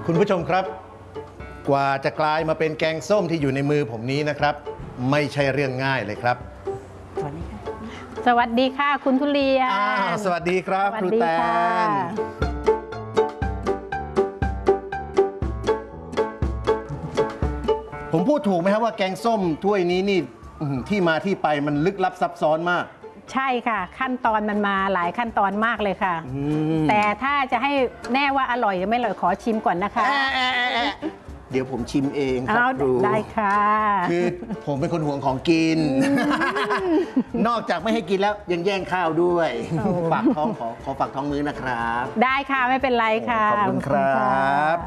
คุณผู้ชมครับกว่าจะกลายมาเป็นแกงส้มที่อยู่ในมือผมนี้นะครับไม่ใช่เรื่องง่ายเลยครับสวัสดีค่ะคุณทุเรียนสวัสดีครับครูแตนผมพูดถูกไหมครับว่าแกงส้มถ้วยนี้นี่ที่มาที่ไปมันลึกลับซับซ้อนมากใช่ค่ะขั้นตอนมันมาหลายขั้นตอนมากเลยค่ะแต่ถ้าจะให้แน่ว่าอร่อยหรือไม่อร่อยขอชิมก่อนนะคะเดี๋ยวผมชิมเองครับครูได้ค่ะคือผมเป็นคนห่วงของกินนอกจากไม่ให้กินแล้วยังแย่งข้าวด้วยฝากท้องขอฝากท้องมื้อนะครับได้ค่ะไม่เป็นไรค่ะขอบคุณครับ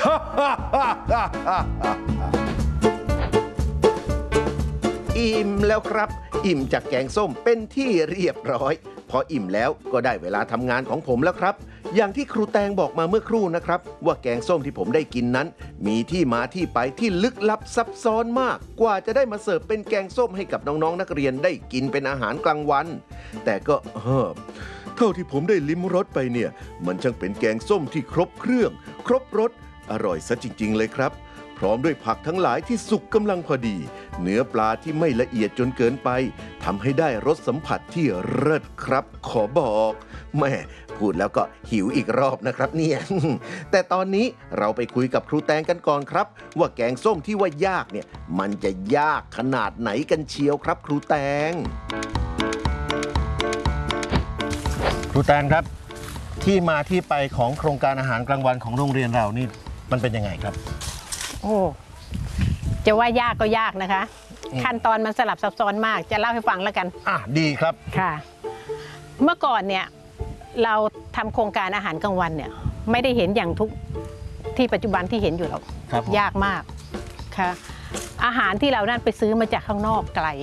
อิ่มแล้วครับอิ่มจากแกงส้มเป็นที่เรียบร้อยพออิ่มแล้วก็ได้เวลาทำงานของผมแล้วครับอย่างที่ครูแตงบอกมาเมื่อครู่นะครับว่าแกงส้มที่ผมได้กินนั้นมีที่มาที่ไปที่ลึกลับซับซ้อนมากกว่าจะได้มาเสิร์ฟเป็นแกงส้มให้กับน้องๆนักเรียนได้กินเป็นอาหารกลางวันแต่ก็เท่าที่ผมได้ลิ้มรสไปเนี่ยมันช่างเป็นแกงส้มที่ครบเครื่องครบรสอร่อยซะจริงๆเลยครับพร้อมด้วยผักทั้งหลายที่สุกกำลังพอดีเนื้อปลาที่ไม่ละเอียดจนเกินไปทำให้ได้รสสัมผัสที่เลิศครับขอบอกแม่พูดแล้วก็หิวอีกรอบนะครับเนี่ยแต่ตอนนี้เราไปคุยกับครูแตงกันก่อนครับว่าแกงส้มที่ว่ายากเนี่ยมันจะยากขนาดไหนกันเชียวครับครูแตงครูแตงครับที่มาที่ไปของโครงการอาหารกลางวันของโรงเรียนเรานี่มันเป็นยังไงครับโอ้จะว่ายากก็ยากนะคะขั้นตอนมันสลับซับซ้อนมากจะเล่าให้ฟังแล้วกันดีครับค่ะเมื่อก่อนเนี่ยเราทำโครงการอาหารกลางวันเนี่ยไม่ได้เห็นอย่างทุกที่ปัจจุบันที่เห็นอยู่หรอกยากมากค่ะอาหารที่เรานั่นไปซื้อมาจากข้างนอกไกล